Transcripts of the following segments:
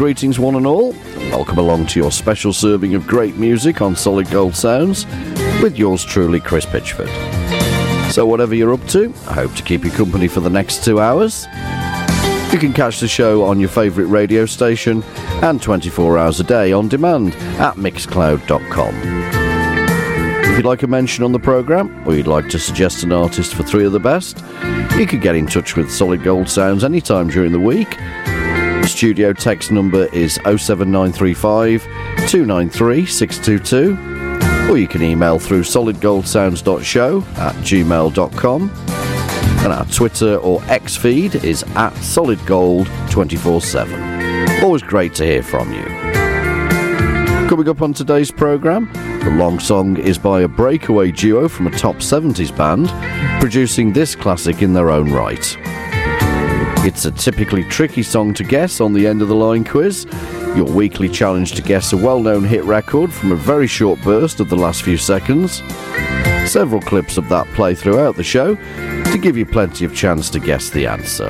greetings one and all. Welcome along to your special serving of great music on Solid Gold Sounds with yours truly, Chris Pitchford. So whatever you're up to, I hope to keep you company for the next 2 hours. You can catch the show on your favourite radio station and 24 hours a day on demand at mixcloud.com. If you'd like a mention on the programme, or you'd like to suggest an artist for 3 of the best, you can get in touch with Solid Gold Sounds anytime during the week. The studio text number is 07935 293 622, or you can email through solidgoldsounds.show@gmail.com, and our Twitter or X feed is at solidgold247. Always great to hear from you. Coming up on today's programme, the long song is by a breakaway duo from a top 70s band, producing this classic in their own right. It's a typically tricky song to guess on the end of the line quiz, your weekly challenge to guess a well-known hit record from a very short burst of the last few seconds. Several clips of that play throughout the show to give you plenty of chance to guess the answer.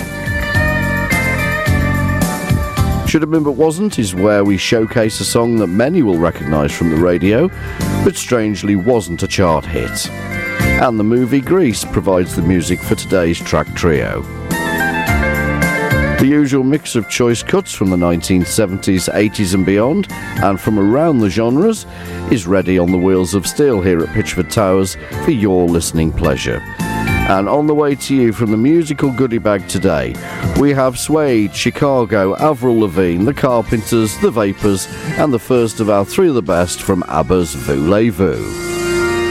Should Have Been But Wasn't is where we showcase a song that many will recognise from the radio, but strangely wasn't a chart hit. And the movie Grease provides the music for today's track trio. The usual mix of choice cuts from the 1970s, 80s and beyond, and from around the genres, is ready on the wheels of steel here at Pitchford Towers for your listening pleasure. And on the way to you from the musical goodie bag today, we have Suede, Chicago, Avril Lavigne, The Carpenters, The Vapors, and the first of our 3 of the best from ABBA's Voulez-Vous.